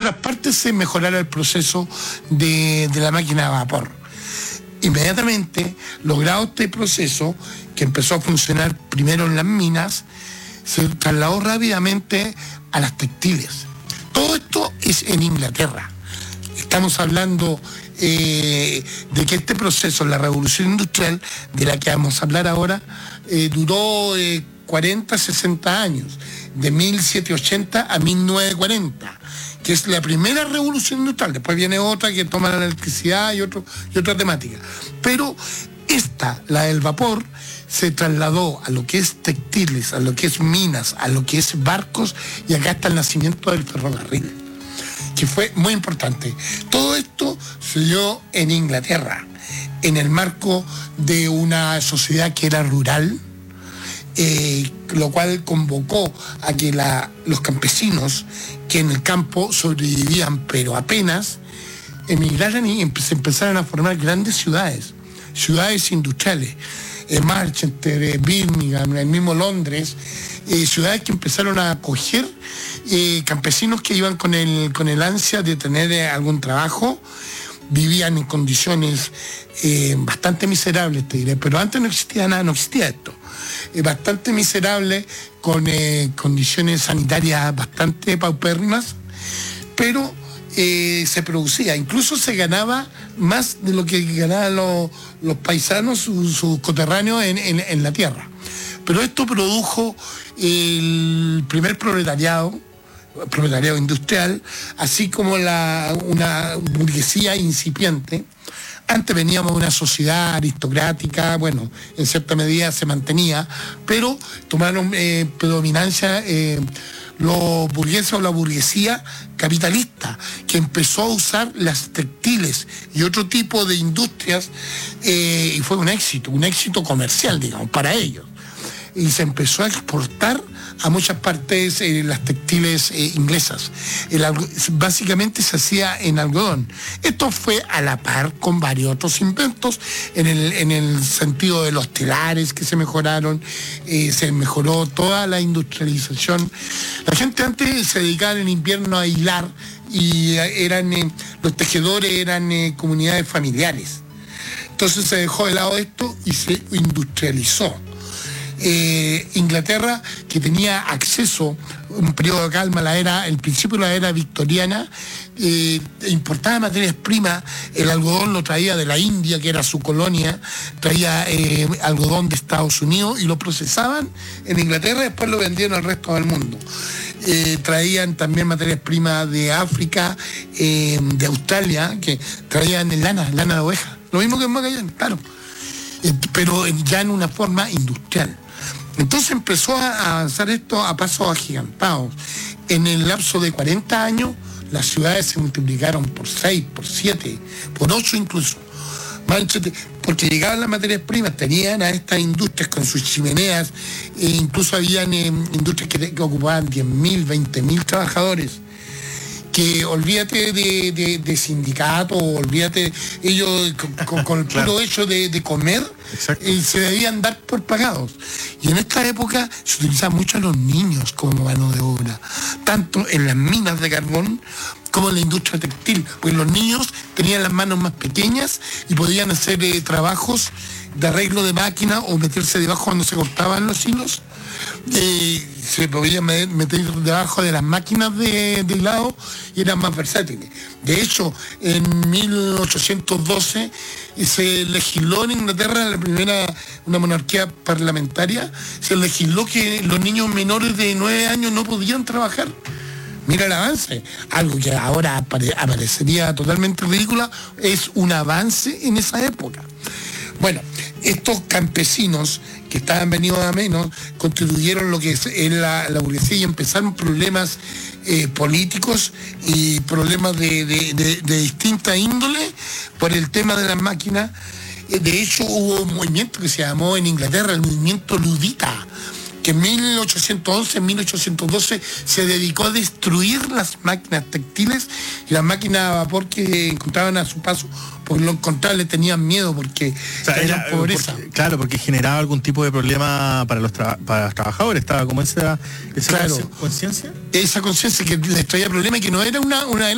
otras partes se mejorara el proceso de la máquina a vapor. Inmediatamente, logrado este proceso, que empezó a funcionar primero en las minas, se trasladó rápidamente a las textiles. Todo esto es en Inglaterra. Estamos hablando de que este proceso, la revolución industrial, de la que vamos a hablar ahora, duró 40, 60 años, de 1780 a 1940, que es la primera revolución industrial. Después viene otra que toma la electricidad y otra temática. Pero esta, la del vapor, se trasladó a lo que es textiles, a lo que es minas, a lo que es barcos, y acá está el nacimiento del ferrocarril, que fue muy importante. Todo esto se dio en Inglaterra, en el marco de una sociedad que era rural, lo cual convocó a que los campesinos, que en el campo sobrevivían pero apenas, emigraran y se empezaran a formar grandes ciudades industriales, Manchester, Birmingham, el mismo Londres, ciudades que empezaron a acoger campesinos que iban con el ansia de tener algún trabajo. Vivían en condiciones bastante miserables, te diré, pero antes no existía nada, no existía esto. Bastante miserables, con condiciones sanitarias bastante paupérrimas, pero se producía, incluso se ganaba más de lo que ganaban los paisanos, sus coterráneos en la tierra. Pero esto produjo el primer proletariado industrial, así como una burguesía incipiente. Antes veníamos de una sociedad aristocrática, bueno, en cierta medida se mantenía, pero tomaron predominancia los burgueses o la burguesía capitalista, que empezó a usar las textiles y otro tipo de industrias, y fue un éxito comercial, digamos, para ellos. Y se empezó a exportar a muchas partes las textiles inglesas. Básicamente se hacía en algodón. Esto fue a la par con varios otros inventos en el sentido de los telares que se mejoraron, se mejoró toda la industrialización. La gente antes se dedicaba en invierno a hilar y los tejedores eran comunidades familiares. Entonces se dejó de lado esto y se industrializó. Inglaterra, que tenía acceso, un periodo de calma, el principio de la era victoriana, importaba materias primas. El algodón lo traía de la India, que era su colonia, traía algodón de Estados Unidos y lo procesaban en Inglaterra y después lo vendieron al resto del mundo. Traían también materias primas de África, de Australia, que traían lana de oveja, lo mismo que en Magallanes, claro, pero ya en una forma industrial. Entonces empezó a avanzar esto a pasos agigantados. En el lapso de 40 años, las ciudades se multiplicaron por 6, por 7, por 8 incluso. Porque llegaban las materias primas, tenían a estas industrias con sus chimeneas, incluso habían industrias que ocupaban 10.000, 20.000 trabajadores. Que olvídate de sindicatos, olvídate, ellos con el puro hecho de comer, se debían dar por pagados. Y en esta época se utilizaban mucho a los niños como mano de obra, tanto en las minas de carbón como en la industria textil, pues los niños tenían las manos más pequeñas y podían hacer trabajos de arreglo de máquina o meterse debajo cuando se cortaban los hilos. Se podían meter debajo de las máquinas de hilado y eran más versátiles. De hecho, en 1812 se legisló en Inglaterra, una monarquía parlamentaria, se legisló que los niños menores de 9 años no podían trabajar. Mira el avance, algo que ahora aparecería totalmente ridícula, es un avance en esa época. Bueno, estos campesinos que estaban venidos a menos constituyeron lo que es la burguesía y empezaron problemas políticos y problemas de distinta índole por el tema de las máquinas. De hecho, hubo un movimiento que se llamó en Inglaterra el movimiento ludita, que en 1811, 1812 se dedicó a destruir las máquinas textiles y las máquinas a vapor que encontraban a su paso. Por lo contrario, le tenían miedo porque era pobreza. Porque generaba algún tipo de problema para los trabajadores. Estaba como esa conciencia. Esa conciencia que les traía problemas y que no era una